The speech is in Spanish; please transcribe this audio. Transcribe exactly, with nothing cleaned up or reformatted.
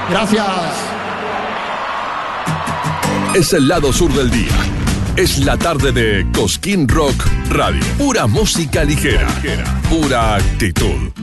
Gracias. Es el lado sur del día. Es la tarde de Cosquín Rock Radio. Pura música ligera. Pura actitud.